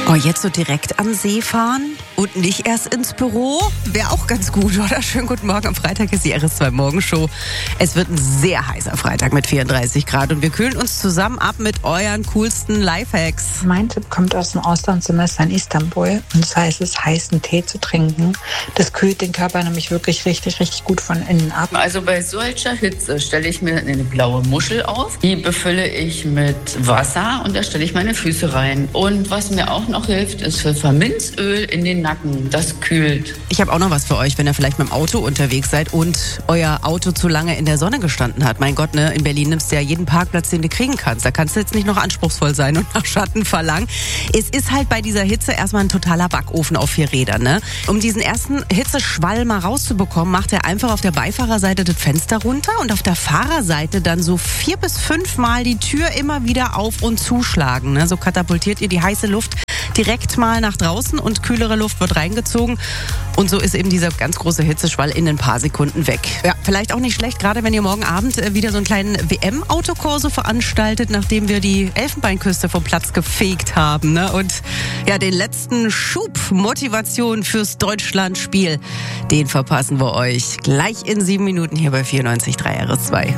Oh, jetzt so direkt am See fahren und nicht erst ins Büro? Wäre auch ganz gut, oder? Schönen guten Morgen. Am Freitag ist die RS2 Morgenshow. Es wird ein sehr heißer Freitag mit 34 Grad und wir kühlen uns zusammen ab mit euren coolsten Lifehacks. Mein Tipp kommt aus dem Auslandssemester in Istanbul. Und zwar ist es, heißen Tee zu trinken. Das kühlt den Körper nämlich wirklich richtig, richtig gut von innen ab. Also bei solcher Hitze stelle ich mir eine blaue Muschel auf. Die befülle ich mit Wasser und da stelle ich meine Füße rein. Und was mir auch noch hilft, ist Pfefferminzöl in den Nacken. Das kühlt. Ich habe auch noch was für euch, wenn ihr vielleicht mit dem Auto unterwegs seid und euer Auto zu lange in der Sonne gestanden hat. Mein Gott, ne? In Berlin nimmst du ja jeden Parkplatz, den du kriegen kannst. Da kannst du jetzt nicht noch anspruchsvoll sein und nach Schatten verlangen. Es ist halt bei dieser Hitze erstmal ein totaler Backofen auf 4 Rädern. Ne? Um diesen ersten Hitzeschwall mal rauszubekommen, macht er einfach auf der Beifahrerseite das Fenster runter und auf der Fahrerseite dann so 4 bis 5 Mal die Tür immer wieder auf und zuschlagen. Ne? So katapultiert ihr die heiße Luft direkt mal nach draußen und kühlere Luft wird reingezogen. Und so ist eben dieser ganz große Hitzeschwall in ein paar Sekunden weg. Ja, vielleicht auch nicht schlecht, gerade wenn ihr morgen Abend wieder so einen kleinen WM-Autokorso veranstaltet, nachdem wir die Elfenbeinküste vom Platz gefegt haben. Ne? Und ja, den letzten Schub Motivation fürs Deutschlandspiel, den verpassen wir euch gleich in 7 Minuten hier bei 94.3 RS2.